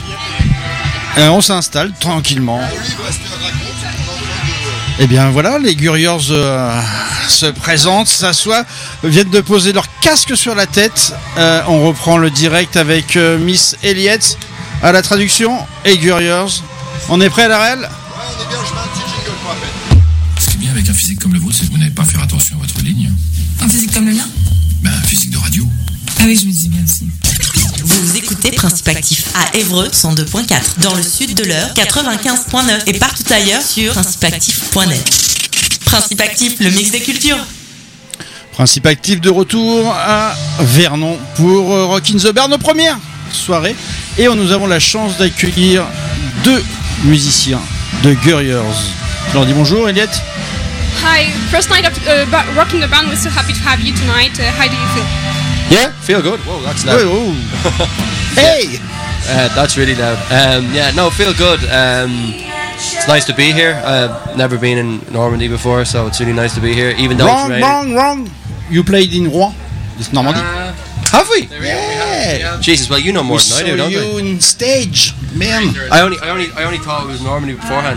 On s'installe tranquillement. Et bien voilà, les Guriers se présentent, s'assoient, viennent de poser leur casque sur la tête. On reprend le direct avec Miss Elliott à la traduction et Guriers. On est prêt à la réelle ? Ouais, on est bien, je mets un petit jingle pour la peine. Ce qui est bien avec un physique comme le vôtre, c'est que vous n'avez pas à faire attention à votre ligne. Un physique comme le mien ? Un physique de radio. Ah oui, je me disais bien aussi. Vous écoutez Principe Actif à Évreux 102.4, dans le sud de l'Eure 95.9 et partout ailleurs sur principeactif.net. Principe Actif, le mix des cultures. Principe Actif de retour à Vernon pour Rock in the Bear, nos premières soirées. Et nous avons la chance d'accueillir 2 musiciens de Guriers. Je leur dis bonjour, Elliott. Hi, first night of Rock in the Band. We're so happy to have you tonight. How do you feel? Yeah, feel good. Whoa, that's loud. Oh. Hey! That's really loud. Feel good. It's nice to be here. I've never been in Normandy before, so it's really nice to be here. Even though it's raining. Wrong. You played in Rouen, this Normandy. Have we? Yeah. Jesus, well, you know more than I do, don't you you? in stage, man. I only thought it was Normandy beforehand.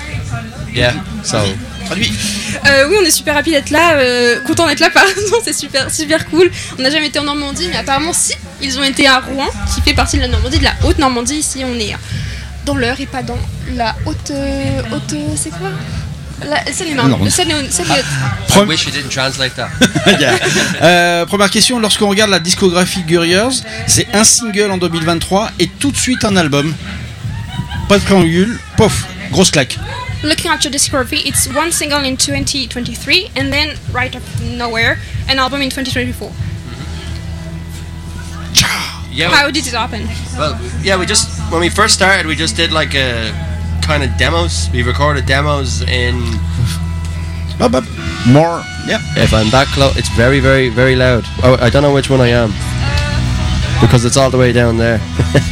Oui, on est super happy d'être là, content d'être là, pardon, c'est super cool. On n'a jamais été en Normandie, mais apparemment si, ils ont été à Rouen, qui fait partie de la Normandie, de la Haute-Normandie. Ici, on est dans l'Eure et pas dans la Haute, c'est quoi ? Seine-et-Marne. I wish you didn't translate that. Première question, lorsqu'on regarde la discographie Guriers, c'est un single en 2023 et tout de suite un album. Pas de préambule, pof, grosse claque. Looking at your discography, it's one single in 2023 and then right up nowhere, an album in 2024. Yeah, How did it happen? Well, yeah, when we first started, we just did like a kind of demos. We recorded demos in. More, yeah. If I'm that close, it's very, very, very loud. I don't know which one I am because it's all the way down there.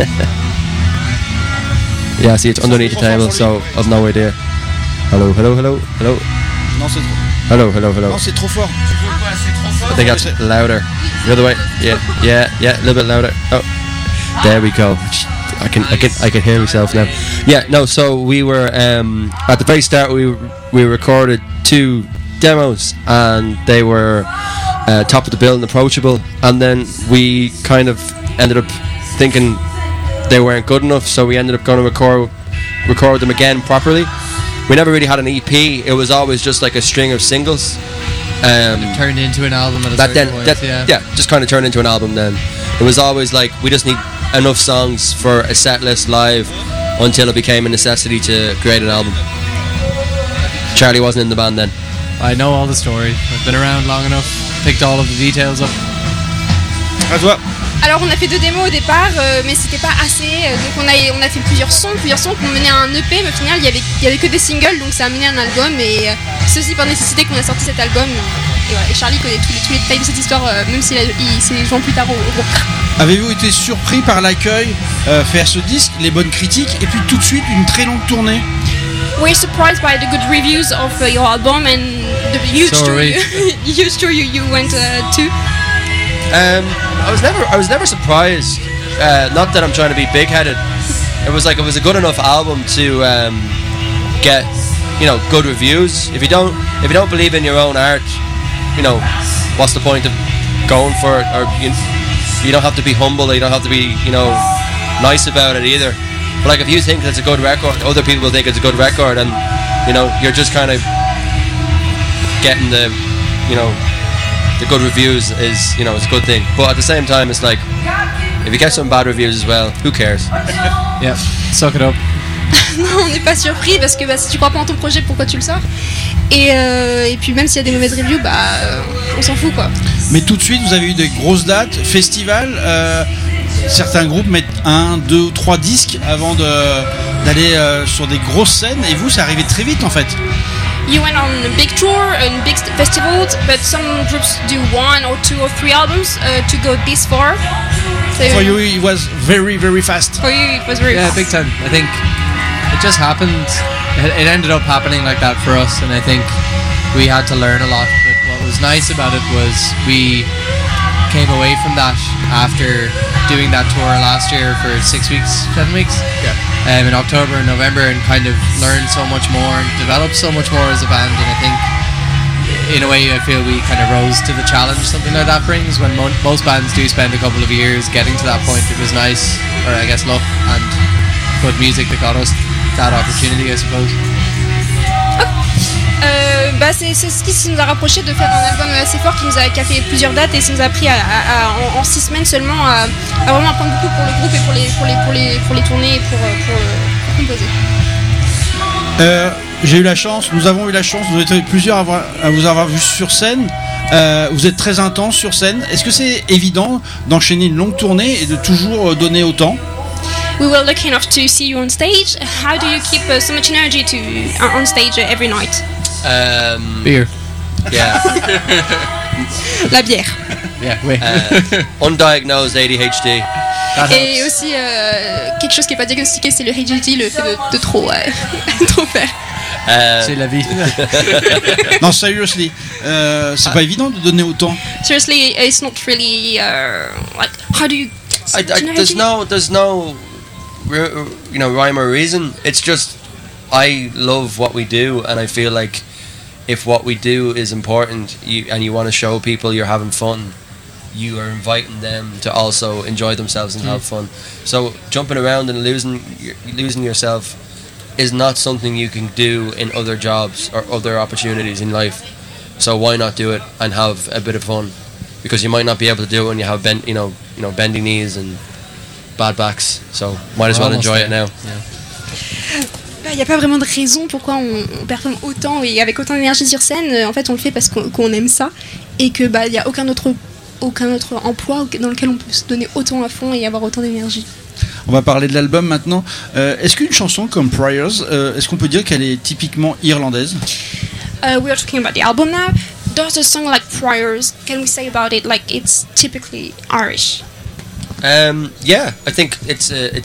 Yeah, see, it's underneath the table, so I've no idea. Hello. Non, c'est trop. Hello. Non, c'est trop fort. I think that's louder. The other way. Yeah, a little bit louder. Oh, there we go. I can hear myself now. Yeah, no. So we were at the very start. We recorded 2 demos, and they were top of the bill and approachable. And then we kind of ended up thinking they weren't good enough, so we ended up going to record them again properly. We never really had an EP. It was always just like a string of singles. It turned into an album at a certain point. Yeah, just kind of turned into an album then. It was always like, we just need enough songs for a set list live, until it became a necessity to create an album. Charlie wasn't in the band then. I know all the story. I've been around long enough, picked all of the details up. À toi. Alors on a fait 2 démos au départ, mais c'était pas assez, donc on a fait plusieurs sons qui ont mené à un EP, mais au final il y avait que des singles, donc ça a mené à un album, et c'est aussi par nécessité qu'on a sorti cet album, et voilà. Et Charlie connaît tous les détails de cette histoire, même s'il s'est joint plus tard au groupe. Avez-vous été surpris par l'accueil fait à ce disque, les bonnes critiques, et puis tout de suite une très longue tournée? We're surprised by the good reviews of your album and the huge tour you went to. I was never surprised. Not that I'm trying to be big-headed. It was a good enough album to get, good reviews. If you don't believe in your own art, what's the point of going for it? Or you don't have to be humble. You don't have to be, nice about it either. But if you think it's a good record, other people will think it's a good record, and you're just kind of getting the good reviews is it's a good thing. But at the same time, it's like, if you get some bad reviews as well, who cares? Yeah, suck it up. Non, on n'est pas surpris parce que si tu crois pas en ton projet, pourquoi tu le sors? Et puis même s'il y a des mauvaises reviews, on s'en fout quoi. Mais tout de suite, vous avez eu des grosses dates, festivals. Certains groupes mettent 1, 2 ou 3 disques avant d'aller sur des grosses scènes, et vous, ça arrivait très vite en fait. You went on a big tour and big festivals, but some groups do 1 or 2 or 3 albums to go this far. So for you, it was very, very fast. For you, it was very fast. Yeah, big time. I think it just happened. It ended up happening like that for us, and I think we had to learn a lot. But what was nice about it was we came away from that after doing that tour last year for 7 weeks. Yeah. In October and November, and kind of learned so much more and developed so much more as a band. And I think, in a way, I feel we kind of rose to the challenge something like that brings. When most bands do spend a couple of years getting to that point, it was nice, or I guess luck and good music that got us that opportunity, I suppose. C'est ce qui nous a rapproché de faire un album assez fort qui a fait plusieurs dates, et ça nous a pris en 6 semaines seulement à vraiment apprendre beaucoup pour le groupe et pour les tournées et pour composer. Nous avons eu la chance, vous êtes plusieurs à vous avoir vu sur scène. Vous êtes très intense sur scène. Est-ce que c'est évident d'enchaîner une longue tournée et de toujours donner autant? We were lucky enough to see you on stage. How do you keep so much energy on stage every night? Beer. Yeah. La bière. Yeah, oui. Undiagnosed ADHD. Et aussi, quelque chose qui n'est pas diagnostiqué, c'est le ADHD, le fait de trop faire. C'est la vie. Non, seriously, c'est pas évident de donner autant. Seriously, it's not really like, how do you there's no rhyme or reason. It's just I love what we do, and I feel like if what we do is important, and you want to show people you're having fun, you are inviting them to also enjoy themselves and have fun. So jumping around and losing yourself is not something you can do in other jobs or other opportunities in life. So why not do it and have a bit of fun? Because you might not be able to do it when you have bendy knees and bad backs. So might as well enjoy it now. Il n'y a pas vraiment de raison pourquoi on performe autant et avec autant d'énergie sur scène. En fait, on le fait parce qu'on aime ça, et que il n'y a aucun autre emploi dans lequel on peut se donner autant à fond et avoir autant d'énergie. On va parler de l'album maintenant. Est-ce qu'une chanson comme Prayers, est-ce qu'on peut dire qu'elle est typiquement irlandaise? We are talking about the album now. Does a song like Prayers, can we say about it like it's typically Irish? Yeah, I think it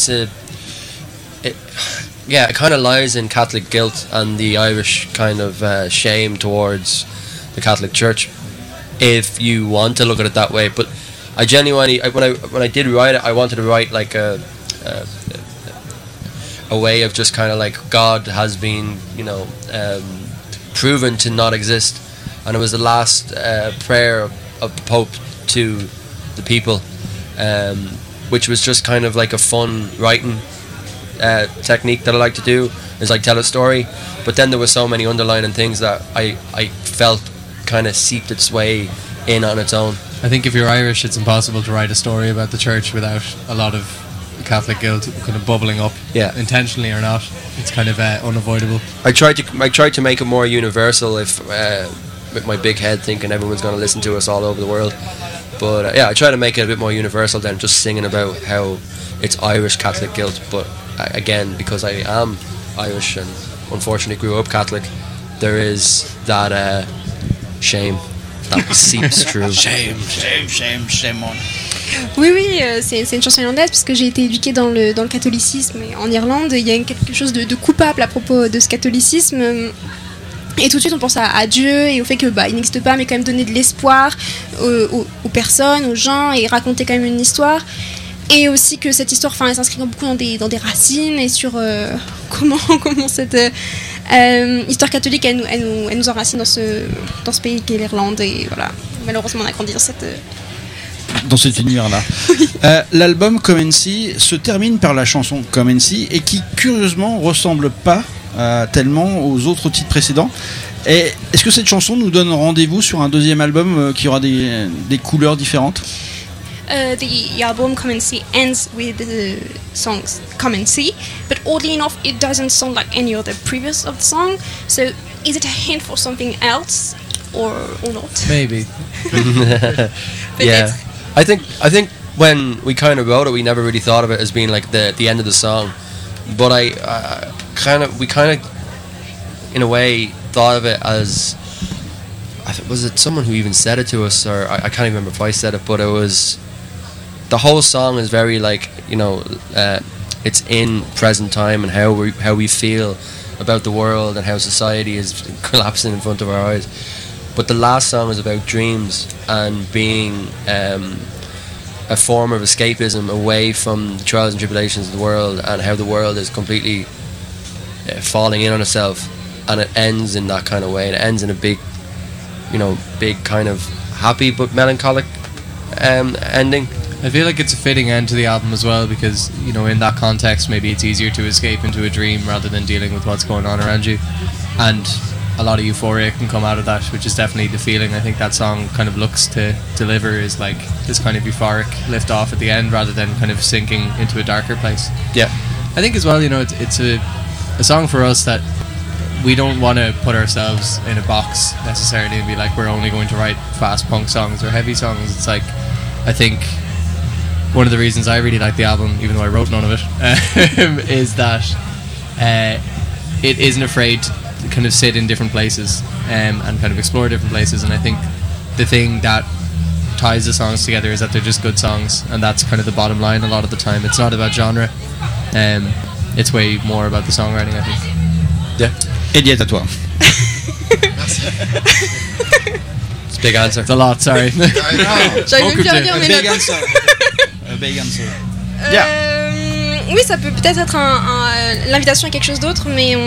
kind of lies in Catholic guilt and the Irish kind of shame towards the Catholic Church, if you want to look at it that way. But I genuinely, when I did write it, I wanted to write like a way of just kind of like God has been, proven to not exist, and it was the last prayer of the Pope to the people, which was just kind of like a fun writing technique that I like to do, is like tell a story, but then there were so many underlying things that I felt kind of seeped its way in on its own. I think if you're Irish, it's impossible to write a story about the church without a lot of Catholic guilt kind of bubbling up, intentionally or not. It's kind of unavoidable. I tried to make it more universal, if with my big head thinking everyone's going to listen to us all over the world. But I try to make it a bit more universal than just singing about how it's Irish Catholic guilt. But again, because I am Irish and unfortunately grew up Catholic, there is that shame that seeps through. Shame on. Oui, c'est une chanson irlandaise parce que j'ai été éduquée dans le catholicisme, et en Irlande, il y a quelque chose de coupable à propos de ce catholicisme. Et tout de suite on pense à Dieu et au fait que il n'existe pas, mais quand même donner de l'espoir aux personnes, aux gens, et raconter quand même une histoire. Et aussi que cette histoire, elle s'inscrit beaucoup dans des racines, et sur comment cette histoire catholique elle nous enracine dans ce pays qu'est l'Irlande. Et voilà, malheureusement on a grandi dans cet univers-là. Oui. L'album Come and See se termine par la chanson Come and See, et qui curieusement ressemble pas tellement aux autres titres précédents. Et est-ce que cette chanson nous donne rendez-vous sur un deuxième album qui aura des couleurs différentes? The album Come and See ends with the songs Come and See, but oddly enough it doesn't sound like any other previous of the song. So is it a hint for something else or not? Maybe. Yeah, I think when we kind of wrote it, we never really thought of it as being like the end of the song, but we kind of in a way thought of it as, was it someone who even said it to us, or I can't even remember if I said it, but it was, the whole song is very like, it's in present time and how we feel about the world and how society is collapsing in front of our eyes. But the last song is about dreams and being a form of escapism away from the trials and tribulations of the world, and how the world is completely falling in on itself, and it ends in that kind of way. And it ends in a big kind of happy but melancholic ending. I feel like it's a fitting end to the album as well, because in that context maybe it's easier to escape into a dream rather than dealing with what's going on around you, and a lot of euphoria can come out of that, which is definitely the feeling I think that song kind of looks to deliver, is like this kind of euphoric lift off at the end rather than kind of sinking into a darker place. Yeah, I think as well, it's a song for us that we don't want to put ourselves in a box necessarily and be like we're only going to write fast punk songs or heavy songs. It's like, I think one of the reasons I really like the album, even though I wrote none of it, is that it isn't afraid to kind of sit in different places and kind of explore different places. And I think the thing that ties the songs together is that they're just good songs, and that's kind of the bottom line a lot of the time. It's not about genre, it's way more about the songwriting, I think. Yeah. Elliot, à toi. It's a big answer. It's a lot, sorry. J'avais même plus à lire mes Big notes. answer. A big answer. Oui, ça peut peut-être être l'invitation à quelque chose d'autre, mais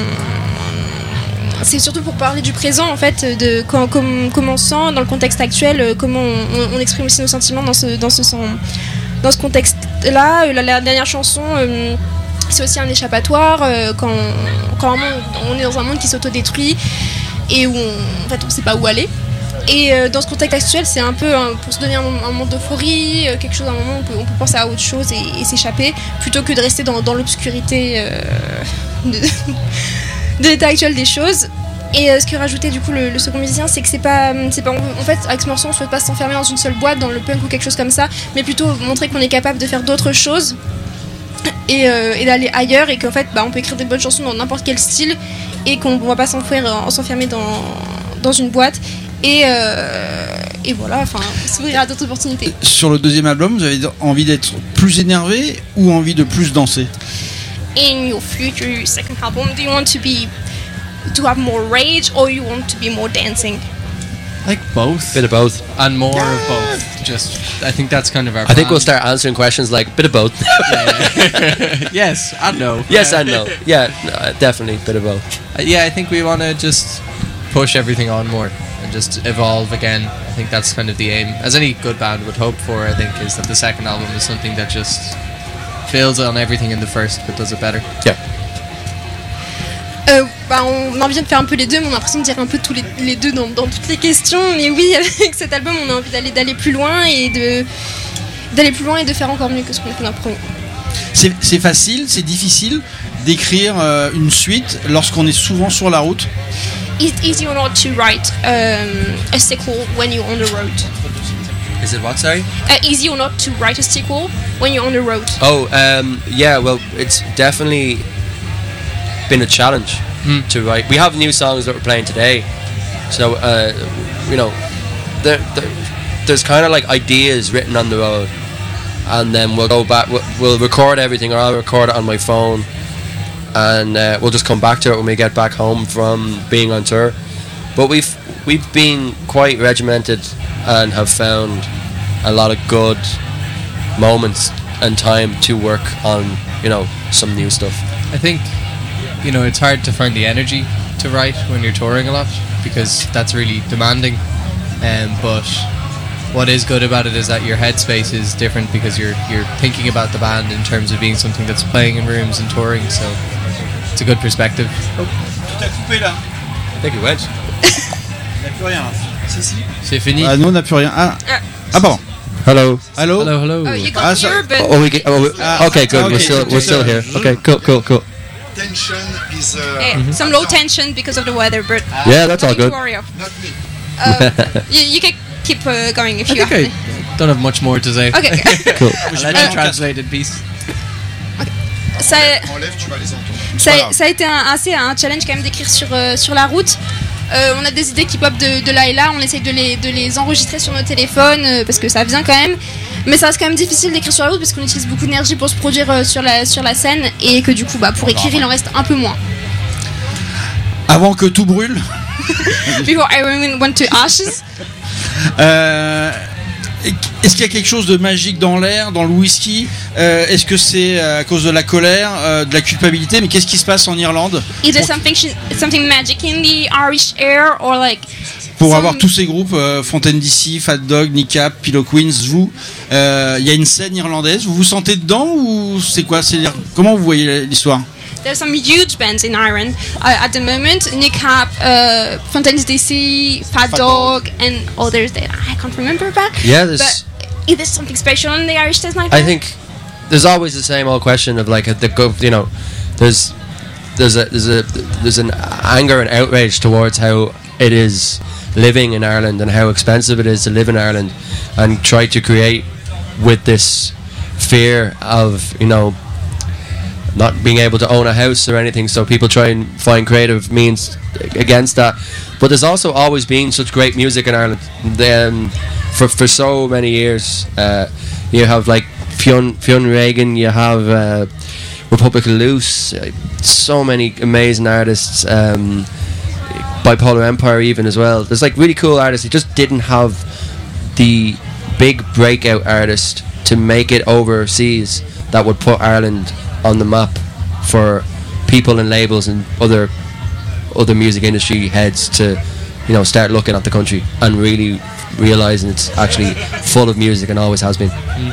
c'est surtout pour parler du présent, en fait, de comment on sent dans le contexte actuel, comment on exprime aussi nos sentiments dans ce contexte-là. La dernière chanson, c'est aussi un échappatoire quand on est dans un monde qui s'autodétruit et où en fait on sait pas où aller. Et dans ce contexte actuel, c'est un peu pour se donner un moment d'euphorie, quelque chose, un moment où on peut penser à autre chose et s'échapper, plutôt que de rester dans l'obscurité de l'état actuel des choses. Et ce que rajoutait du coup le second musicien, c'est que c'est pas en fait, avec ce morceau on souhaite pas s'enfermer dans une seule boîte, dans le punk ou quelque chose comme ça, mais plutôt montrer qu'on est capable de faire d'autres choses et d'aller ailleurs, et qu'en fait on peut écrire des bonnes chansons dans n'importe quel style et qu'on va pas s'enfermer dans une boîte. Et voilà, enfin, s'ouvrir à d'autres opportunités. Sur le deuxième album, vous avez envie d'être plus énervé ou envie de plus danser? In your future second album, do you want to have more rage or you want to be more dancing? Like both. Bit of both. And more of both. Just, I think that's kind of our I think plan. we'll start answering questions like bit of both. Yes and no. Yes and no. Yeah, no, definitely bit of both. Yeah, I think we want to just push everything on more and just evolve again. I think that's kind of the aim, as any good band would hope for, I think, is that the second album is something that just builds on everything in the first but does it better. Yeah. On a envie de faire un peu les deux, mais on a l'impression de dire un peu tous les deux dans toutes les questions. Mais oui, avec cet album, on a envie d'aller plus loin et de faire encore mieux que ce qu'on a fait dans le premier. C'est facile, c'est difficile d'écrire une suite lorsqu'on est souvent sur la route? Is it easy or not to write a sequel when you're on the road? Is it what, sorry? Easy or not to write a sequel when you're on the road? Oh, yeah, well, it's definitely been a challenge to write. We have new songs that we're playing today, so there's kind of like ideas written on the road, and then we'll go back, we'll record everything, or I'll record it on my phone, and we'll just come back to it when we get back home from being on tour. But we've been quite regimented and have found a lot of good moments and time to work on, some new stuff. I think it's hard to find the energy to write when you're touring a lot, because that's really demanding, but what is good about it is that your headspace is different, because you're thinking about the band in terms of being something that's playing in rooms and touring, so it's a good perspective. Tout a coupé là. I think it went. Il n'y a plus rien là. C'est fini. Ah, nous on n'a plus rien. Ah bon. Hello. Allô. Hello. Oh, you got here, but Okay, good. Okay, We're still here. Okay, cool. Tension is some low tension because of the weather, but Yeah, that's all nothing to good. worry of. not me. You can keep going if I you think have. I don't have much more to say. Okay. Cool. I'll let you translate in peace. Ça, Enlève, tu vas les entendre. ça a été un challenge quand même d'écrire sur la route. On a des idées qui popent de là et là, on essaye de les enregistrer sur nos téléphones parce que ça vient quand même. Mais ça reste quand même difficile d'écrire sur la route parce qu'on utilise beaucoup d'énergie pour se produire sur la scène, et que du coup pour écrire il en reste un peu moins. Avant que tout brûle. before everyone went to ashes. Est-ce qu'il y a quelque chose de magique dans l'air, dans le whisky? Est-ce que c'est à cause de la colère, de la culpabilité? Mais qu'est-ce qui se passe en Irlande Is there something magic in the Irish air, or like? pour avoir tous ces groupes, Fontaine DC, Fat Dog, Knick-Up, Pillow Queens, vous, il y a une scène irlandaise, vous vous sentez dedans ou c'est quoi? Comment vous voyez l'histoire? There's some huge bands in Ireland at the moment. Knick-Up, Fontaine DC, Fat Dog, and others that I can't remember about. Yeah, But is there something special in the Irish Jazz Night? I think there's always the same old question of like there's an anger and outrage towards how it is living in Ireland and how expensive it is to live in Ireland, and try to create with this fear of not being able to own a house or anything, so people try and find creative means against that. But there's also always been such great music in Ireland. For so many years, you have like Fionn Reagan, you have Republic of Loose, so many amazing artists, Bipolar Empire even as well. There's like really cool artists. He just didn't have the big breakout artist to make it overseas that would put Ireland on the map for people and labels and other music industry heads to start looking at the country and really realizing it's actually full of music and always has been.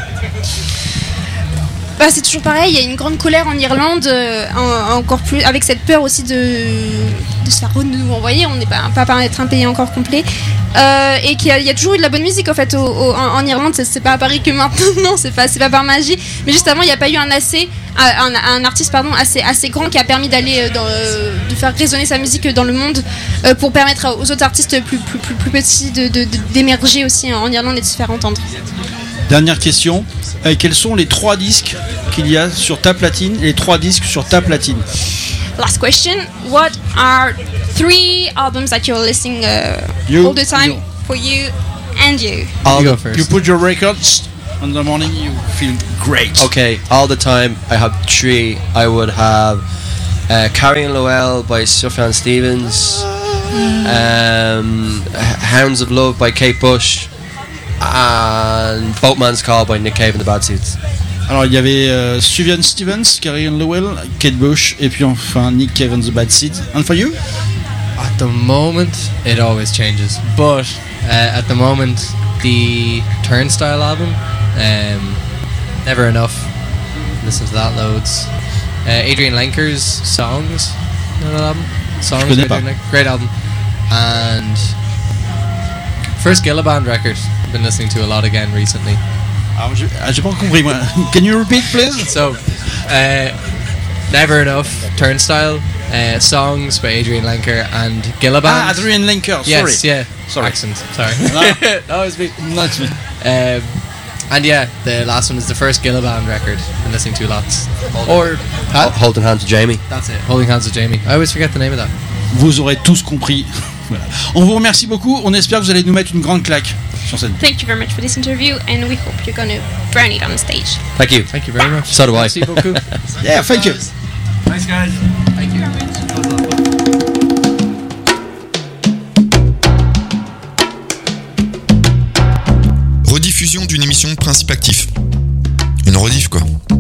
Bah, c'est toujours pareil, il y a une grande colère en Irlande, encore plus avec cette peur aussi de se faire renvoyer. On n'est pas être un pays encore complet, et qu'il y a toujours eu de la bonne musique en fait en Irlande. C'est pas à Paris que maintenant, c'est pas par magie, mais juste avant il n'y a pas eu un artiste assez grand qui a permis d'aller de faire résonner sa musique dans le monde, pour permettre aux autres artistes plus petits d'émerger aussi en Irlande et de se faire entendre. Dernière question, quels sont les 3 disques qu'il y a sur ta platine, les 3 disques sur ta platine? Last question, what are 3 albums that you're listening all the time for you and you? I'll go first. You put your records in the morning, you feel great. Okay, all the time I have 3. I would have Carrie and Lowell by Sufjan Stevens, Hounds of Love by Kate Bush, and Boatman's Call by Nick Cave and the Bad Seeds. Alors il y avait Sufjan Stevens, Carrie Ann Lowell, Kate Bush, et puis enfin Nick Cave and the Bad Seeds. And for you? At the moment, it always changes. But at the moment, the Turnstile album, Never Enough. Listen to that loads. Adrian Lenker's Songs. You know that album? Songs. Je connais pas. Great album. And first Gilliband record. I've been listening to a lot again recently. Alors j'ai pas compris moi. Can you repeat please? So, Never Enough, Turnstile, Songs by Adrian Lenker and Gilliband. Ah, Adrian Lenker, sorry. Yes, yeah. Sorry. Accent, sorry. No, it's me. No, it's me. And yeah, the last one is the first Gilliband record. Been listening to lots. Holding Hands to Jamie. That's it. Holding Hands to Jamie. I always forget the name of that. Vous aurez tous compris. Voilà. On vous remercie beaucoup. On espère que vous allez nous mettre une grande claque sur scène. Thank you very much for this interview, and we hope you're gonna burn it on stage. Thank you. Thank you very much. So do I. Merci beaucoup. Yeah, thank you. Thanks, guys. Thank you. Rediffusion d'une émission Principe Actif. Une rediff quoi.